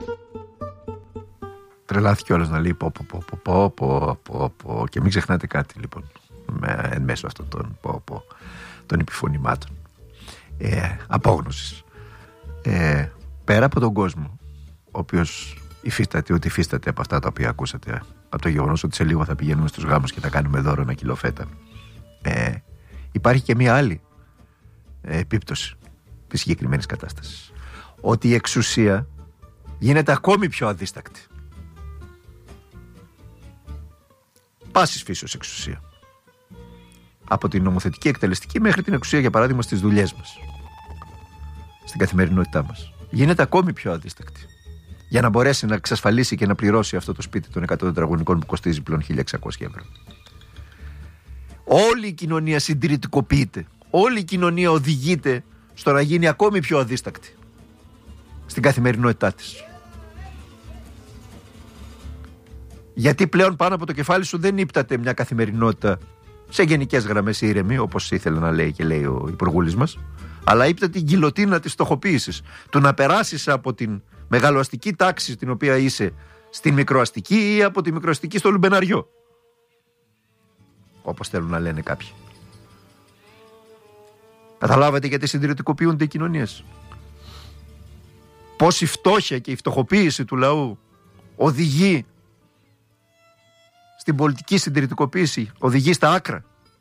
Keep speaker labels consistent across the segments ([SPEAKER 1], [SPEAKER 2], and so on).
[SPEAKER 1] Τρελάθηκε όλος να λέει πω. Και μην ξεχνάτε κάτι λοιπόν εν μέσω αυτών των επιφωνημάτων απόγνωσης. Πέρα από τον κόσμο, ο οποίος υφίσταται από αυτά τα οποία ακούσατε, από το γεγονός ότι σε λίγο θα πηγαίνουμε στους γάμους και θα κάνουμε δώρο 1 κιλό φέτα, υπάρχει και μία άλλη επίπτωση της συγκεκριμένης κατάστασης. Ότι η εξουσία γίνεται ακόμη πιο αδίστακτη. Πάσης φύσεως εξουσία. Από την νομοθετική, εκτελεστική μέχρι την εξουσία, για παράδειγμα, στις δουλειές μας, στην καθημερινότητά μας. Γίνεται ακόμη πιο αδίστακτη. Για να μπορέσει να εξασφαλίσει και να πληρώσει αυτό το σπίτι των 100 τετραγωνικών που κοστίζει πλέον 1.600 ευρώ. Όλη η κοινωνία συντηρητικοποιείται. Όλη η κοινωνία οδηγείται στο να γίνει ακόμη πιο αδίστακτη στην καθημερινότητά της. Γιατί πλέον πάνω από το κεφάλι σου δεν ύπταται μια καθημερινότητα σε γενικές γραμμές ήρεμη, όπως ήθελε να λέει και λέει ο υπουργούλης μας, αλλά ύπταται η γκιλοτίνα της στοχοποίησης. Του να περάσεις από την μεγαλοαστική τάξη στην οποία είσαι στην μικροαστική ή από τη μικροαστική στο λουμπεναριό, όπως θέλουν να λένε κάποιοι. Καταλάβατε γιατί συντηρητικοποιούνται οι κοινωνίες? Πώς η φτώχεια και η φτωχοποίηση του λαού οδηγεί στην πολιτική συντηρητικοποίηση, οδηγεί στα άκρα.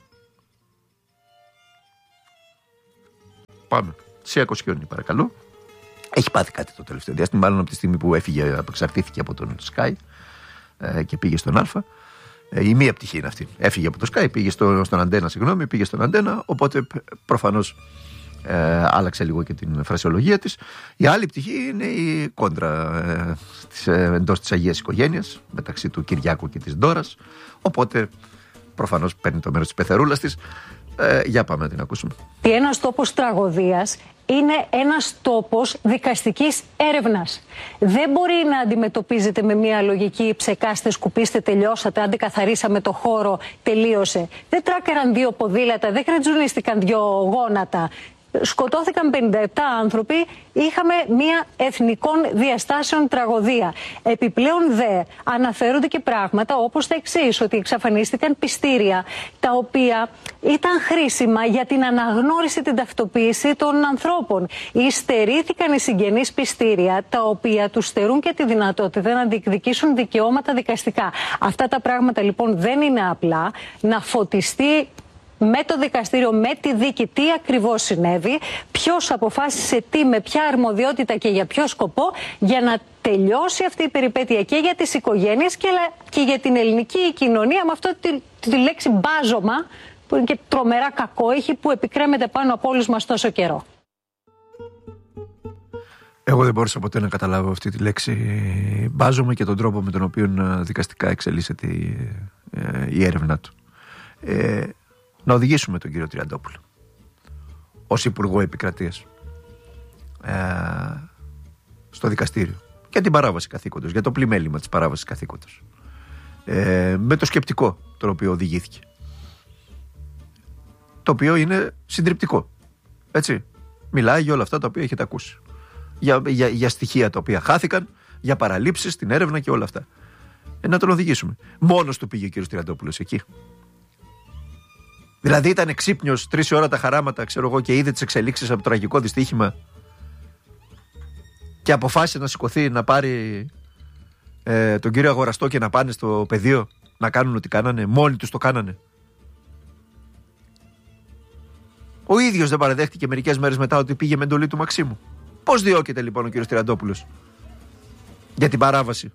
[SPEAKER 1] Πάμε. Σία Κοσιόνι, παρακαλώ. Έχει πάθει κάτι το τελευταίο διάστημα, μάλλον από τη στιγμή που εξαρτήθηκε από τον Sky και πήγε στον Α. Η μία πτυχή είναι αυτή. Έφυγε από το Sky, πήγε στον Αντένα, πήγε στον Αντένα, οπότε προφανώς άλλαξε λίγο και την φρασιολογία της. Η άλλη πτυχή είναι η κόντρα εντός της Αγίας Οικογένειας, μεταξύ του Κυριάκου και της Ντόρας, οπότε προφανώς παίρνει το μέρος της πεθερούλας της. Για πάμε να την ακούσουμε. Ένας τόπος τραγωδίας είναι ένας τόπος δικαστικής έρευνας. Δεν μπορεί να αντιμετωπίζεται με μια λογική ψεκάστε, σκουπίστε, τελειώσατε, άντε καθαρίσαμε το χώρο, τελείωσε. Δεν τράκεραν 2 ποδήλατα, δεν κρατζουνίστηκαν 2 γόνατα. Σκοτώθηκαν 57 άνθρωποι, είχαμε μια εθνικών διαστάσεων τραγωδία. Επιπλέον δε αναφέρονται και πράγματα όπως τα εξής, ότι εξαφανίστηκαν πιστήρια τα οποία ήταν χρήσιμα για την αναγνώριση, την ταυτοποίηση των ανθρώπων. Στερήθηκαν οι συγγενείς πιστήρια τα οποία τους στερούν και τη δυνατότητα να διεκδικήσουν δικαιώματα δικαστικά. Αυτά τα πράγματα λοιπόν δεν είναι απλά. Να φωτιστεί με το δικαστήριο, με τη δίκη, τι ακριβώς συνέβη, ποιος αποφάσισε τι, με ποια αρμοδιότητα και για ποιο σκοπό, για να τελειώσει αυτή η περιπέτεια και για τις οικογένειες και για την ελληνική κοινωνία με αυτό τη λέξη μπάζωμα, που είναι και τρομερά κακόηχη, που επικρέμεται πάνω από όλους μας τόσο καιρό. Εγώ δεν μπορούσα ποτέ να καταλάβω αυτή τη λέξη μπάζωμα και τον τρόπο με τον οποίο δικαστικά εξελίσσεται η έρευνά του. Να οδηγήσουμε τον κύριο Τριαντόπουλο ως Υπουργό Επικρατείας στο δικαστήριο για την παράβαση καθήκοντος, για το πλημέλημα της παράβασης καθήκοντος, με το σκεπτικό το οποίο οδηγήθηκε, το οποίο είναι συντριπτικό, έτσι. Μιλάει για όλα αυτά τα οποία έχετε ακούσει, για στοιχεία τα οποία χάθηκαν, για παραλήψεις στην έρευνα και όλα αυτά. Να τον οδηγήσουμε. Μόνος του πήγε ο κύριος Τριαντόπουλος εκεί? Δηλαδή ήταν ξύπνιος 3 ώρα τα χαράματα, ξέρω εγώ, και είδε τις εξελίξεις από το τραγικό δυστύχημα και αποφάσισε να σηκωθεί, να πάρει τον κύριο Αγοραστό και να πάνε στο πεδίο να κάνουν ό,τι κάνανε? Μόνοι τους το κάνανε. Ο ίδιος δεν παραδέχτηκε μερικές μέρες μετά ότι πήγε με εντολή του Μαξίμου. Πώς διώκεται λοιπόν ο κύριος Τριαντόπουλος για την παράβαση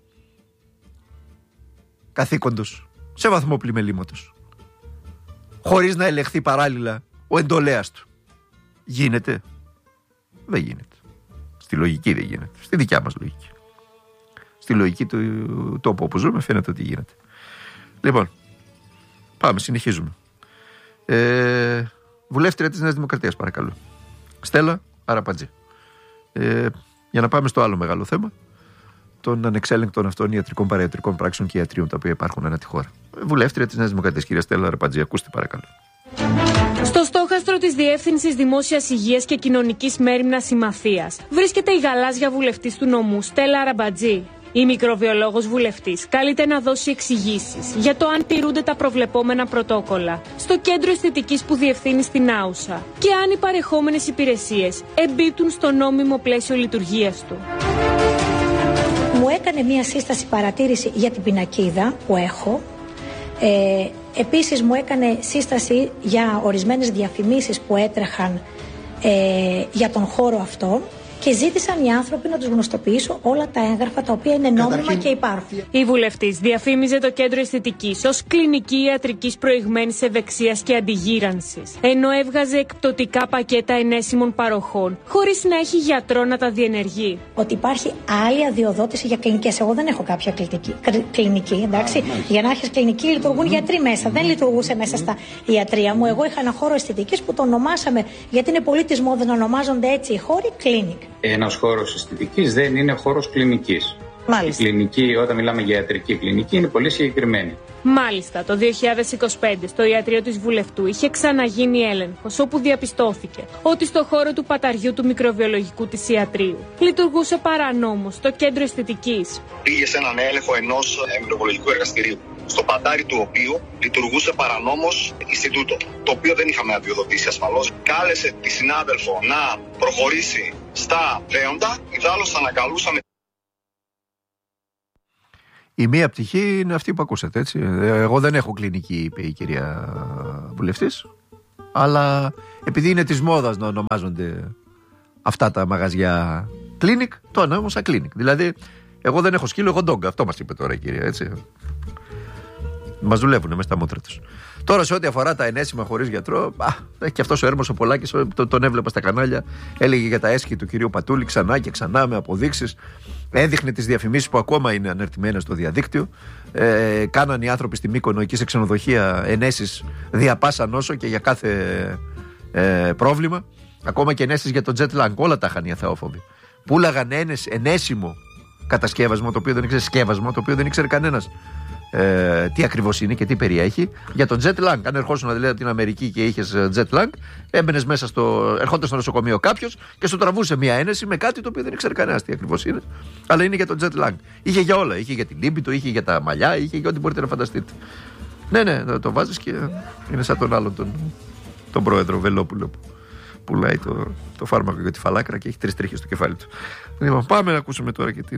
[SPEAKER 1] καθήκοντος σε βαθμό πλημελήματος, χωρίς να ελεγχθεί παράλληλα ο εντολέας του? Γίνεται? Δεν γίνεται. Στη λογική δεν γίνεται. Στη δικιά μας λογική. Στη λογική του τόπου όπου ζούμε φαίνεται ότι γίνεται. Λοιπόν, πάμε, συνεχίζουμε. Βουλεύτρια της Νέας Δημοκρατίας, παρακαλώ. Στέλλα Αραπατζή. Για να πάμε στο άλλο μεγάλο θέμα των ανεξέλεγκτων αυτών ιατρικών, παραϊατρικών πράξεων και ιατρίων τα οποία υπάρχουν ανά τη χώρα. Βουλεύτρια της Νέας Δημοκρατίας, κυρία Στέλλα Αραπατζή, ακούστε παρακαλώ.
[SPEAKER 2] Στο στόχαστρο της Διεύθυνσης Δημόσιας Υγείας και Κοινωνικής Μέριμνας Συμμαθίας βρίσκεται η γαλάζια βουλευτής του νομού Στέλλα Αραμπατζή. Η μικροβιολόγος βουλευτής καλείται να δώσει εξηγήσεις για το αν τηρούνται τα προβλεπόμενα πρωτόκολλα στο κέντρο αισθητικής που διευθύνει στην Άουσα και αν οι παρεχόμενες υπηρεσίες εμπίπτουν στο νόμιμο πλαίσιο λειτουργίας του.
[SPEAKER 3] Μου έκανε μία σύσταση παρατήρηση για την πινακίδα που έχω. Επίσης μου έκανε σύσταση για ορισμένες διαφημίσεις που έτρεχαν για τον χώρο αυτό και ζήτησαν οι άνθρωποι να τους γνωστοποιήσω όλα τα έγγραφα τα οποία είναι νόμιμα και υπάρχουν.
[SPEAKER 2] Η βουλευτής διαφήμιζε το κέντρο αισθητικής ως κλινική ιατρικής προηγμένης ευεξίας και αντιγύρανσης, ενώ έβγαζε εκπτωτικά πακέτα ενέσιμων παροχών, χωρίς να έχει γιατρό να τα διενεργεί.
[SPEAKER 3] Ότι υπάρχει άλλη αδειοδότηση για κλινικές. Εγώ δεν έχω κάποια κλινική, εντάξει. Για να έχεις κλινική λειτουργούν γιατροί μέσα. Δεν λειτουργούσε μέσα στα ιατρία μου. Εγώ είχα ένα χώρο αισθητικής που το ονομάσαμε, γιατί είναι πολύ της μόδας να ονομάζονται έτσι οι χώροι, clinic.
[SPEAKER 4] Ένας χώρος αισθητικής δεν είναι χώρος κλινικής.
[SPEAKER 3] Μάλιστα.
[SPEAKER 4] Η κλινική, όταν μιλάμε για ιατρική κλινική, είναι πολύ συγκεκριμένη.
[SPEAKER 2] Μάλιστα, το 2025 στο ιατρείο της βουλευτού είχε ξαναγίνει έλεγχος, όπου διαπιστώθηκε ότι στο χώρο του παταριού του μικροβιολογικού της ιατρείου λειτουργούσε παρανόμως το κέντρο αισθητικής.
[SPEAKER 5] Πήγε σε έναν έλεγχο ενός μικροβιολογικού εργαστηρίου, στο πατάρι του οποίου λειτουργούσε παρανόμως Ινστιτούτο, το οποίο δεν είχαμε αδειοδοτήσει ασφαλώς. Κάλεσε τη συνάδελφο να προχωρήσει στα δέοντα, ιδάλλως θα ανακαλούσαμε.
[SPEAKER 1] Η μία πτυχή είναι αυτή που ακούσατε, έτσι. Εγώ δεν έχω κλινική, είπε η κυρία βουλευτής, αλλά επειδή είναι της μόδας να ονομάζονται αυτά τα μαγαζιά clinic, το ονόμασα clinic. Δηλαδή, εγώ δεν έχω σκύλο, έχω ντόγκα. Αυτό μας είπε τώρα η κυρία, έτσι. Μας δουλεύουν μέσα στα μούτρα τους. Τώρα, σε ό,τι αφορά τα ενέσιμα χωρίς γιατρό, και αυτός ο Έρμος ο Πολάκης, τον έβλεπα στα κανάλια, έλεγε για τα έσχη του κυρίου Πατούλη ξανά και ξανά με αποδείξεις. Έδειχνε τις διαφημίσεις που ακόμα είναι ανερτημένες στο διαδίκτυο. Κάναν οι άνθρωποι στη Μύκονο εκεί σε ξενοδοχεία ενέσεις δια πάσα νόσο και για κάθε πρόβλημα. Ακόμα και ενέσεις για το jet lag. Όλα τα είχαν οι αθεόφοβοι. Πούλαγαν ενέσιμο κατασκεύασμα, το οποίο δεν ήξερε σκεύασμα, το οποίο δεν ήξερε κανένας τι ακριβώς είναι και τι περιέχει. Για το jet lag, αν ερχόσουν δηλαδή από την Αμερική και είχες jet lag, έμπαινες μέσα ερχόταν στο νοσοκομείο κάποιος και σου τραβούσε μια ένεση με κάτι το οποίο δεν ήξερε κανένας τι ακριβώς είναι, αλλά είναι για το jet lag. Είχε για όλα. Είχε για την λίμπητο, είχε για τα μαλλιά, είχε για ό,τι μπορείτε να φανταστείτε. Ναι, το βάζεις και είναι σαν τον άλλον τον πρόεδρο Βελόπουλο που πουλάει το φάρμακο για τη φαλάκρα και έχει 3 τρίχες στο κεφάλι του. Λοιπόν, πάμε να ακούσουμε τώρα και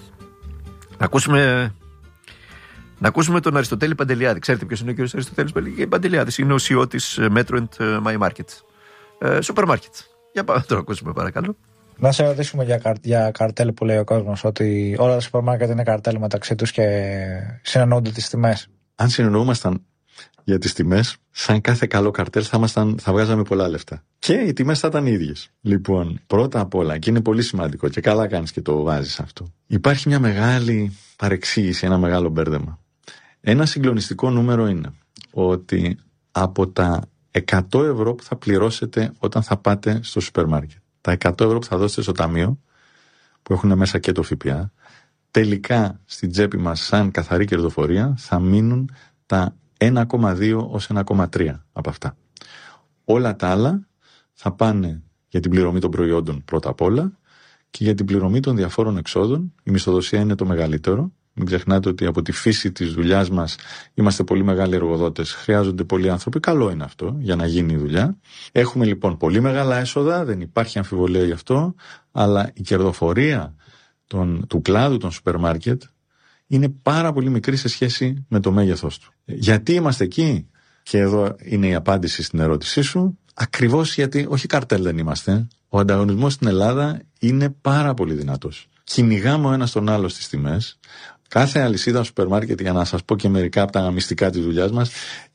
[SPEAKER 1] να ακούσουμε τον Αριστοτέλη Παντελιάδη. Ξέρετε ποιος είναι ο κύριος Αριστοτέλης Παντελιάδης? Είναι ο CEO της Metro and My Market. Σούπερ μάρκετ. Για πάμε να το ακούσουμε, παρακαλώ.
[SPEAKER 6] Να σε ρωτήσουμε για καρτέλ που λέει ο κόσμος, ότι όλα τα σούπερ μάρκετ είναι καρτέλ μεταξύ τους και συνεννοούνται τις τιμές.
[SPEAKER 7] Αν συνεννοούμασταν για τις τιμές, σαν κάθε καλό καρτέλ θα βγάζαμε πολλά λεφτά. Και οι τιμές θα ήταν ίδιες. Λοιπόν, πρώτα απ' όλα, και είναι πολύ σημαντικό και καλά κάνεις και το βάζεις αυτό, υπάρχει μια μεγάλη παρεξήγηση, ένα μεγάλο μπέρδεμα. Ένα συγκλονιστικό νούμερο είναι ότι από τα 100 ευρώ που θα πληρώσετε όταν θα πάτε στο σούπερ μάρκετ, τα 100 ευρώ που θα δώσετε στο ταμείο, που έχουν μέσα και το ΦΠΑ, τελικά στην τσέπη μας σαν καθαρή κερδοφορία θα μείνουν τα 1,2 ως 1,3 από αυτά. Όλα τα άλλα θα πάνε για την πληρωμή των προϊόντων πρώτα απ' όλα και για την πληρωμή των διαφόρων εξόδων. Η μισθοδοσία είναι το μεγαλύτερο. Μην ξεχνάτε ότι από τη φύση της δουλειάς μας είμαστε πολύ μεγάλοι εργοδότες. Χρειάζονται πολλοί άνθρωποι. Καλό είναι αυτό για να γίνει η δουλειά. Έχουμε λοιπόν πολύ μεγάλα έσοδα, δεν υπάρχει αμφιβολία γι' αυτό, αλλά η κερδοφορία του κλάδου των σούπερ μάρκετ είναι πάρα πολύ μικρή σε σχέση με το μέγεθός του. Γιατί είμαστε εκεί? Και εδώ είναι η απάντηση στην ερώτησή σου. Ακριβώς γιατί, όχι καρτέλ δεν είμαστε, ο ανταγωνισμός στην Ελλάδα είναι πάρα πολύ δυνατός. Κυνηγάμε ο ένας τον άλλο στις τιμές. Κάθε αλυσίδα σούπερ μάρκετ, για να σας πω και μερικά από τα μυστικά της δουλειάς μας,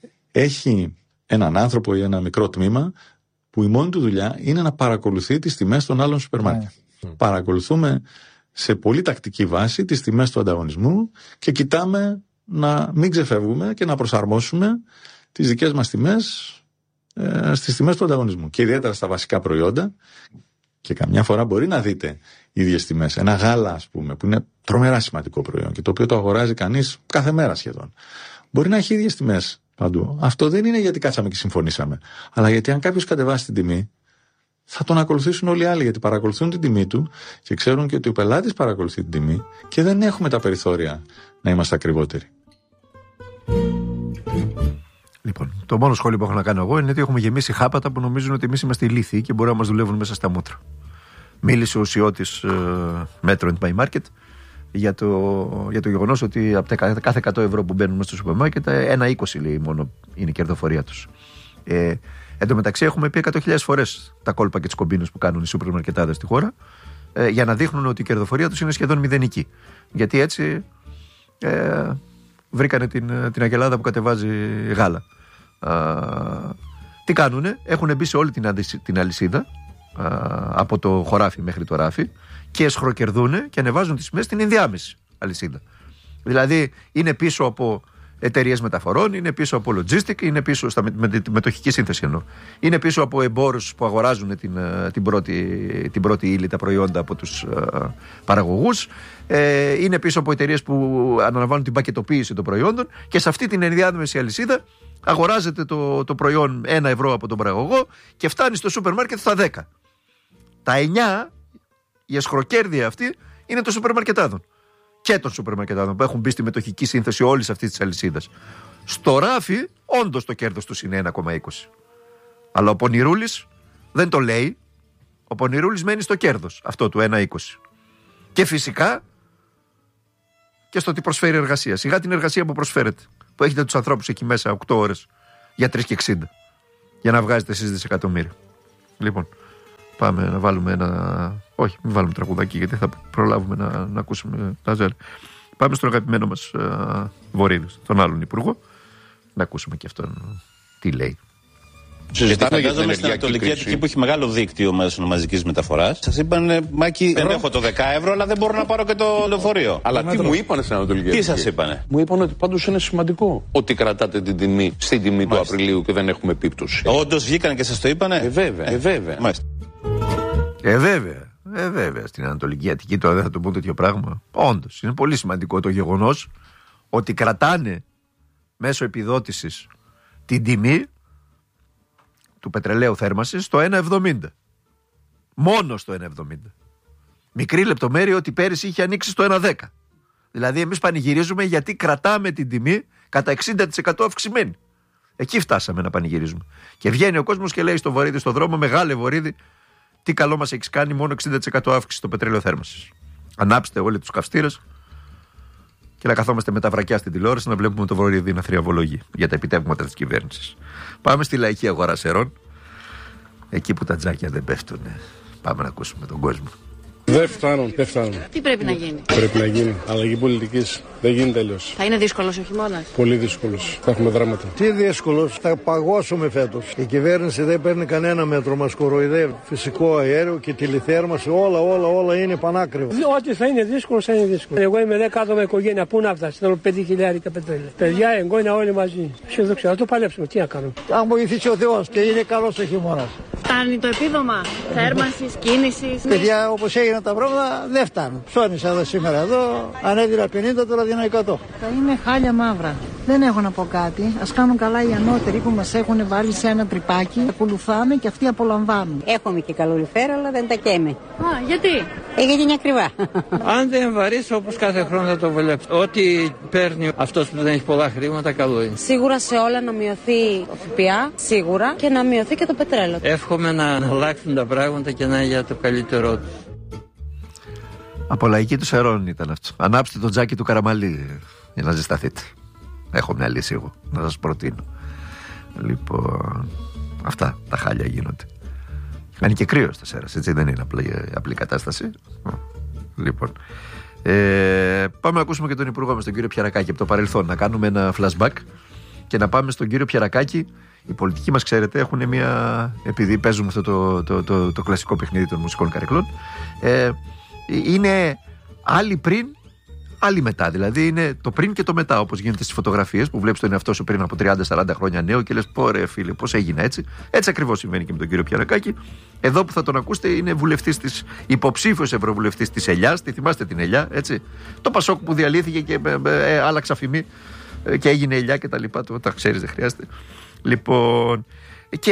[SPEAKER 7] έχει έναν άνθρωπο ή ένα μικρό τμήμα που η μόνη του δουλειά είναι να παρακολουθεί τις τιμές των άλλων σούπερ μάρκετ. Παρακολουθούμε σε πολύ τακτική βάση τις τιμές του ανταγωνισμού και κοιτάμε να μην ξεφεύγουμε και να προσαρμόσουμε τις δικές μας τιμές στις τιμές του ανταγωνισμού. Και ιδιαίτερα στα βασικά προϊόντα, και καμιά φορά μπορεί να δείτε ίδιες τιμές. Ένα γάλα, ας πούμε, που είναι τρομερά σημαντικό προϊόν και το οποίο το αγοράζει κανείς κάθε μέρα σχεδόν, μπορεί να έχει ίδιες τιμές Παντού. Αυτό δεν είναι γιατί κάτσαμε και συμφωνήσαμε. Αλλά γιατί αν κάποιος κατεβάσει την τιμή, θα τον ακολουθήσουν όλοι οι άλλοι. Γιατί παρακολουθούν την τιμή του και ξέρουν και ότι ο πελάτης παρακολουθεί την τιμή και δεν έχουμε τα περιθώρια να είμαστε ακριβότεροι.
[SPEAKER 1] Λοιπόν, το μόνο σχόλιο που έχω να κάνω εγώ είναι ότι έχουμε γεμίσει χάπατα που νομίζουν ότι εμείς είμαστε ηλίθιοι και μπορούν να μας δουλεύουν μέσα στα μούτρα. Μίλησε ο ουσιώτης Metro and My Market για το γεγονός ότι από τα κάθε 100 ευρώ που μπαίνουν μέσα στο σούπερ μάρκετ, 1,20 λέει μόνο είναι η κερδοφορία τους. Εν τω μεταξύ, έχουμε πει 100.000 φορές τα κόλπα και τις κομπίνες που κάνουν οι σούπερ μαρκετάδες στη χώρα, για να δείχνουν ότι η κερδοφορία τους είναι σχεδόν μηδενική. Γιατί έτσι βρήκανε την αγελάδα που κατεβάζει γάλα. Τι κάνουνε, έχουν μπει σε όλη την αλυσίδα, από το χωράφι μέχρι το ράφι, και εσχροκερδούνε και ανεβάζουν τις τιμές στην ενδιάμεση αλυσίδα. Δηλαδή είναι πίσω από εταιρείες μεταφορών, είναι πίσω από logistic, είναι πίσω με τη μετοχική σύνθεση εννοώ. Είναι πίσω από εμπόρους που αγοράζουν την πρώτη ύλη, τα προϊόντα από τους παραγωγούς. Είναι πίσω από εταιρείες που αναλαμβάνουν την πακετοποίηση των προϊόντων, και σε αυτή την ενδιάμεση αλυσίδα αγοράζεται το προϊόν 1 ευρώ από τον παραγωγό και φτάνει στο σούπερ μάρκετ στα 10. Τα 9, η εσχροκέρδεια αυτή, είναι των σούπερ μαρκετάδων. Και των σούπερ μαρκετάδων που έχουν μπει στη μετοχική σύνθεση όλης αυτής της αλυσίδας. Στο ράφι, όντως το κέρδος τους είναι 1,20. Αλλά ο Πονηρούλης δεν το λέει. Ο Πονηρούλης μένει στο κέρδος αυτό του 1,20. Και φυσικά και στο ότι προσφέρει εργασία. Σιγά την εργασία που προσφέρετε, που έχετε τους ανθρώπους εκεί μέσα 8 ώρες για 3,60 για να βγάζετε εσείς δισεκατομμύρια. Λοιπόν, πάμε να βάλουμε ένα... Όχι, μην βάλουμε τραγουδάκι, γιατί θα προλάβουμε να ακούσουμε τα ζέλ. Πάμε στον αγαπημένο μας Βορίδη, τον άλλον υπουργό, να ακούσουμε και αυτόν τι λέει.
[SPEAKER 8] Συζητάμε για την Ανατολική Αττική που έχει μεγάλο δίκτυο μέσω μαζικής μεταφοράς. Σας είπαν, Μάκη, δεν έχω το 10 ευρώ, αλλά δεν μπορώ να πάρω και το λεωφορείο.
[SPEAKER 9] Αλλά τι μου είπανε στην Ανατολική Αττική?
[SPEAKER 8] Τι σας είπανε?
[SPEAKER 9] Μου είπαν ότι πάντως είναι σημαντικό ότι κρατάτε την τιμή στην τιμή του Απριλίου και δεν έχουμε επίπτωση.
[SPEAKER 8] Όντως βγήκαν και σας το είπανε?
[SPEAKER 9] Βέβαια.
[SPEAKER 1] Βέβαια. Στην Ανατολική Αττική τώρα δεν θα το πω τέτοιο πράγμα. Όντως, είναι πολύ σημαντικό το γεγονός ότι κρατάνε μέσω επιδότησης την τιμή του πετρελαίου θέρμανσης στο 1,70. Μόνο στο 1,70. Μικρή λεπτομέρεια ότι πέρυσι είχε ανοίξει στο 1,10. Δηλαδή εμείς πανηγυρίζουμε γιατί κρατάμε την τιμή κατά 60% αυξημένη. Εκεί φτάσαμε να πανηγυρίζουμε. Και βγαίνει ο κόσμος και λέει στο Βορίδη στον δρόμο, μεγάλε Βορίδη, τι καλό μας έχεις κάνει, μόνο 60% αύξηση στο πετρέλαιο θέρμανσης. Ανάψτε όλοι τους καυστήρες και να καθόμαστε με τα βρακιά στην τηλεόραση να βλέπουμε το Βορίδη να θριαβολογεί για τα επιτεύγματα της κυβέρνησης. Πάμε στη λαϊκή αγορά Σερών, εκεί που τα τζάκια δεν πέφτουν. Πάμε να ακούσουμε τον κόσμο.
[SPEAKER 10] Δεν φτάνουν.
[SPEAKER 11] Τι πρέπει να γίνει?
[SPEAKER 10] Πρέπει να γίνει αλλαγή πολιτικής. Δεν γίνεται αλλιώς.
[SPEAKER 11] Θα είναι δύσκολος ο χειμώνας?
[SPEAKER 10] Πολύ δύσκολος. Θα έχουμε δράματα.
[SPEAKER 12] Τι δύσκολος, θα παγώσουμε φέτος. Η κυβέρνηση δεν παίρνει κανένα μέτρο, μας κοροϊδεύει. Φυσικό αέριο και τηλεθέρμανση, όλα είναι πανάκριβα.
[SPEAKER 13] Ό,τι θα είναι δύσκολο, θα είναι δύσκολο. Εγώ είμαι 10 άτομα οικογένεια, πού να φτάσει? Θέλω 5.000 πετρέλαια. Παιδιά, εγγόνια όλοι μαζί. Αισιοδοξία, θα το παλέψουμε. Τι να κάνουμε?
[SPEAKER 12] Αν βοηθήσει ο Θεός και είναι καλός ο χειμώνας.
[SPEAKER 11] Φτάνει το επίδομα θέρμανσης, κίνησης?
[SPEAKER 12] Παιδιά, όπως έγιναν τα πράγματα, δεν φτάνουν. Ψώνισα εδώ σήμερα εδώ, ανέβηνα 50, τώρα δίνω 100.
[SPEAKER 14] Θα είναι χάλια μαύρα. Δεν έχω να πω κάτι. Ας κάνουν καλά οι ανώτεροι που μας έχουν βάλει σε ένα τρυπάκι. Ακολουθάμε και αυτοί απολαμβάνουν.
[SPEAKER 15] Έχουμε και καλοριφέρα, αλλά δεν τα καίμε.
[SPEAKER 11] Γιατί?
[SPEAKER 15] Γιατί είναι ακριβά.
[SPEAKER 16] Αν δεν βαρύσει, όπως κάθε χρόνο θα το βλέπει. Ό,τι παίρνει αυτός που δεν έχει πολλά χρήματα, καλό είναι.
[SPEAKER 11] Σίγουρα σε όλα να μειωθεί ο ΦΠΑ, σίγουρα, και να μειωθεί και το πετρέλαιο.
[SPEAKER 16] Εύχομαι να αλλάξουν τα πράγματα και να είναι για το καλύτερό του.
[SPEAKER 1] Από λαϊκή του Σερών ήταν αυτό. Ανάψτε το τζάκι του Καραμαλή για να ζεσταθείτε. Έχω μια λύση εγώ να σας προτείνω. Λοιπόν, αυτά τα χάλια γίνονται. Κάνει και κρύο στα Σέρας, έτσι δεν είναι απλή κατάσταση. Λοιπόν, πάμε να ακούσουμε και τον υπουργό μας, τον κύριο Πιερακάκη, από το παρελθόν. Να κάνουμε ένα flashback και να πάμε στον κύριο Πιερακάκη. Οι πολιτικοί μας, ξέρετε, έχουν μια... Επειδή παίζουμε αυτό το κλασικό παιχνίδι των μουσικών καρεκλών, είναι άλλοι πριν, άλλοι μετά. Δηλαδή είναι το πριν και το μετά, όπως γίνεται στις φωτογραφίες που βλέπεις τον εαυτό σου πριν από 30-40 χρόνια νέο και λες, πω ρε φίλε, πώς έγινε έτσι. Έτσι ακριβώς συμβαίνει και με τον κύριο Πιερακάκη. Εδώ που θα τον ακούσετε είναι υποψήφιος ευρωβουλευτής της Ελιάς. Τη θυμάστε την Ελιά, έτσι? Το Πασόκ που διαλύθηκε και άλλαξε αφημί και έγινε ελιά και τα λοιπά. Τα ξέρεις, δεν χρειάζεται. Λοιπόν, και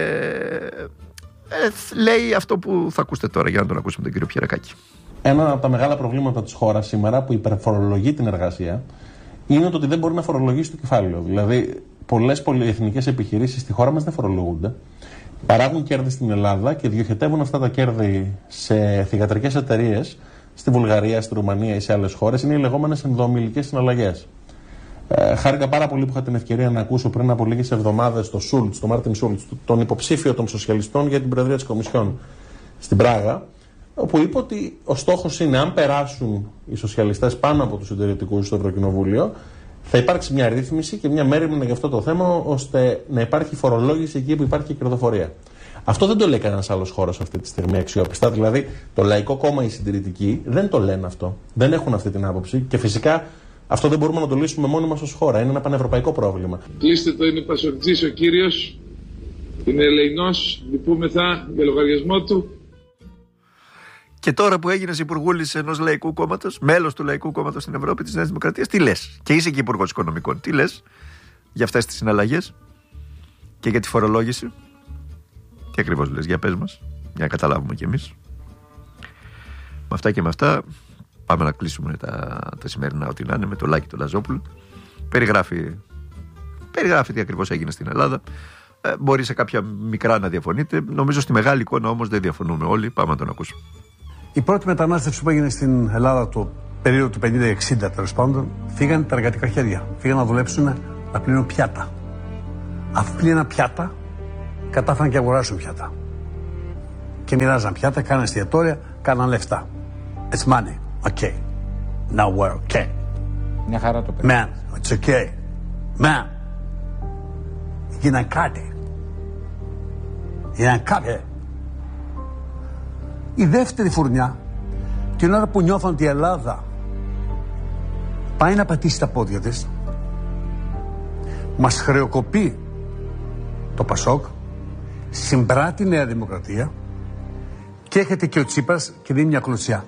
[SPEAKER 1] λέει αυτό που θα ακούσετε τώρα, για να τον ακούσουμε τον κύριο Πιερακάκη.
[SPEAKER 17] Ένα από τα μεγάλα προβλήματα της χώρας σήμερα που υπερφορολογεί την εργασία είναι το ότι δεν μπορεί να φορολογήσει το κεφάλαιο. Δηλαδή, πολλές πολυεθνικές επιχειρήσεις στη χώρα μας δεν φορολογούνται. Παράγουν κέρδη στην Ελλάδα και διοχετεύουν αυτά τα κέρδη σε θυγατρικές εταιρείες στη Βουλγαρία, στη Ρουμανία ή σε άλλες χώρες. Είναι οι λεγόμενες ενδοομιλικές συναλλαγές. Χάρηκα πάρα πολύ που είχα την ευκαιρία να ακούσω πριν από λίγες εβδομάδες τον Μάρτιν Σούλτς, τον υποψήφιο των σοσιαλιστών για την Προεδρία της Κομισιόν στην Πράγα, όπου είπε ότι ο στόχος είναι, αν περάσουν οι σοσιαλιστές πάνω από τους συντηρητικούς στο Ευρωκοινοβούλιο, θα υπάρξει μια ρύθμιση και μια μέρημνα για αυτό το θέμα, ώστε να υπάρχει φορολόγηση εκεί που υπάρχει και κερδοφορία. Αυτό δεν το λέει κανένας άλλος χώρος αυτή τη στιγμή αξιόπιστα. Δηλαδή, το Λαϊκό Κόμμα, οι συντηρητικοί δεν το λένε αυτό. Δεν έχουν αυτή την άποψη και φυσικά αυτό δεν μπορούμε να το λύσουμε μόνοι μας ως χώρα. Είναι ένα πανευρωπαϊκό πρόβλημα.
[SPEAKER 18] Κλείστε το, είναι Πασοκτζής ο κύριος. Είναι ελεηνός, λυπούμεθα για λογαριασμό του.
[SPEAKER 1] Και τώρα που έγινες υπουργούλης ενός λαϊκού κόμματος, μέλος του Λαϊκού Κόμματος στην Ευρώπη της Νέας Δημοκρατίας, τι λες? Και είσαι και υπουργός οικονομικών. Τι λες για αυτές τις συναλλαγές και για τη φορολόγηση? Τι ακριβώς λες? Για πες μας, για να καταλάβουμε κι εμείς. Με αυτά και με αυτά, πάμε να κλείσουμε τα σημερινά ό,τι να είναι με το Λάκη του Λαζόπουλου. Περιγράφει τι ακριβώς έγινε στην Ελλάδα. Μπορεί σε κάποια μικρά να διαφωνείτε. Νομίζω στη μεγάλη εικόνα όμως δεν διαφωνούμε όλοι. Πάμε να τον ακούσουμε.
[SPEAKER 19] Η πρώτη μετανάστευση που έγινε στην Ελλάδα το περίοδο του 50-60 τέλος πάντων, φύγαν τα εργατικά χέρια. Φύγαν να δουλέψουν, να πλύνουν πιάτα. Αφού πλύναν πιάτα, κατάφεραν και αγοράσουν πιάτα. Και μοιράζαν πιάτα, κάναν εστιατόρια, κάναν λεφτά. It's money. Okay. Now we're okay.
[SPEAKER 16] Μια χαρά το παιδί.
[SPEAKER 19] Man, it's okay. Man. Γίναν κάτι. Η δεύτερη φουρνιά, την ώρα που νιώθαν ότι η Ελλάδα πάει να πατήσει τα πόδια της, μας χρεοκοπεί το Πασόκ, συμπράττει η Νέα Δημοκρατία και έρχεται και ο Τσίπρας και δίνει μια κλωτσιά.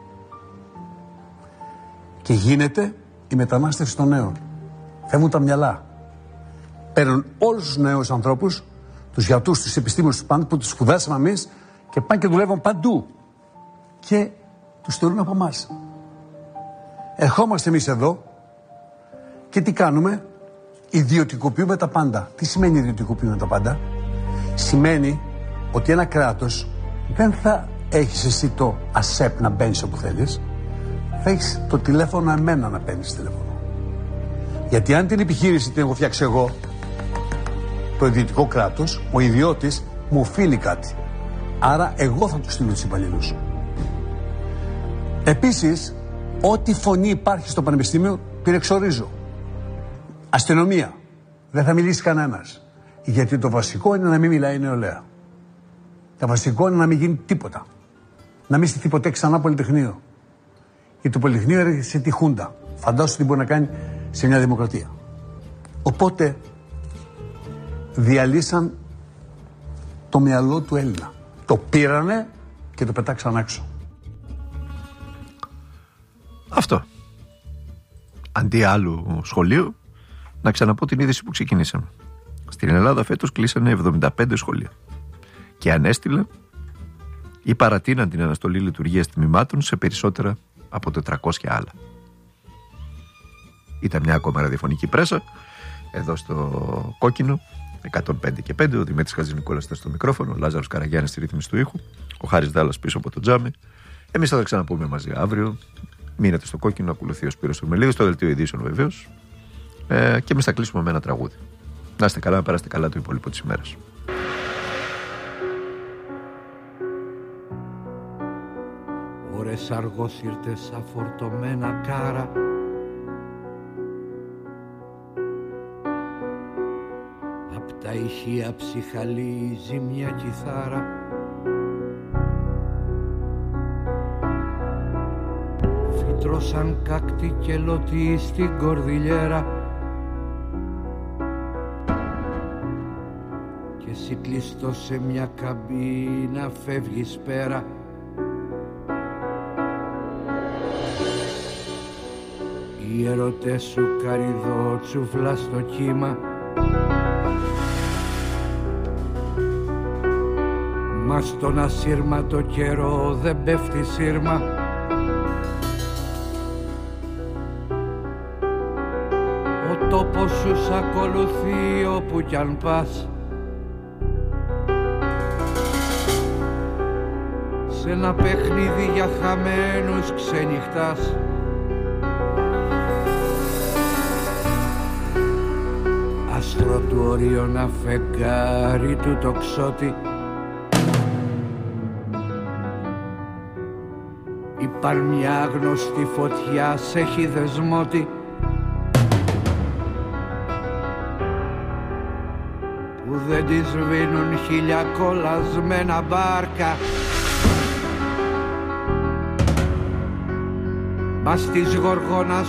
[SPEAKER 19] Και γίνεται η μετανάστευση των νέων. Φεύγουν τα μυαλά. Παίρνουν όλους τους νέους ανθρώπους, τους γιατρούς, τους επιστήμονες που τους σπουδάσαμε εμείς και πάνε και δουλεύουν παντού. Και τους θεωρούν από εμάς. Ερχόμαστε εμείς εδώ και τι κάνουμε? Ιδιωτικοποιούμε τα πάντα. Τι σημαίνει ιδιωτικοποιούμε τα πάντα? Σημαίνει ότι ένα κράτος δεν θα έχεις εσύ το ΑΣΕΠ να μπαίνεις όπου θέλεις. Θα έχεις το τηλέφωνο εμένα να παίρνεις τηλέφωνο. Γιατί αν την επιχείρηση την έχω φτιάξει εγώ, το ιδιωτικό κράτος, ο ιδιώτης μου οφείλει κάτι. Άρα εγώ θα του στείλω τους υπαλλήλους. Επίσης, ό,τι φωνή υπάρχει στο πανεπιστήμιο την εξορίζω. Αστυνομία. Δεν θα μιλήσει κανένας. Γιατί το βασικό είναι να μην μιλάει η νεολαία. Το βασικό είναι να μην γίνει τίποτα. Να μην στηθεί ποτέ ξανά Πολυτεχνείο. Γιατί το Πολυτεχνείο έρχεται σε τη Χούντα. Φαντάσου τι μπορεί να κάνει σε μια δημοκρατία. Οπότε διαλύσαν το μυαλό του Έλληνα. Το πήρανε και το πετάξαν έξω.
[SPEAKER 1] Αυτό. Αντί άλλου σχολείου, να ξαναπώ την είδηση που ξεκινήσαμε. Στην Ελλάδα φέτος κλείσανε 75 σχολεία. Και ανέστηλαν ή παρατείναν την αναστολή λειτουργίας τμήματων σε περισσότερα από 400 άλλα. Ήταν μια ακόμα ραδιοφωνική πρέσα εδώ στο Κόκκινο 105 και 5. Ο Δημήτρης Χατζηνικόλας ήταν στο μικρόφωνο, ο Λάζαρος Καραγιάννης στη ρύθμιση του ήχου, ο Χάρης Δάλλας πίσω από το τζάμι. Εμείς θα τα ξαναπούμε μαζί αύριο. Μείνετε στο Κόκκινο, ακολουθεί ο Σπύρος Τουρμελίδης, στο δελτίο ειδήσεων βεβαίως. Και εμείς θα κλείσουμε με ένα τραγούδι. Να είστε καλά, να περάσετε καλά το υπόλοιπο της ημέρας.
[SPEAKER 20] Ωρες αργόσυρτες αφορτωμένα κάρα, απ' τα ηχεία ψυχαλίζει μια κιθάρα. Φυτρώσαν κάκτη και λωτή στην κορδιλιέρα και εσύ κλειστό σε μια καμπίνα φεύγεις πέρα. Οι ερωτές σου καρυδότσουφλα στο κύμα, μα στον ασύρματο καιρό δεν πέφτει σύρμα. Ο τόπος σου σ' ακολουθεί όπου κι αν πας, σε ένα παιχνίδι για χαμένους ξενυχτάς. Άστρο του Ορίωνα, φεγγάρι του τοξότη, η παλμιά άγνωστη φωτιά σ' έχει δεσμότη, που δεν τη σβήνουν χίλια κολλασμένα μπάρκα. Μα στις γοργόνας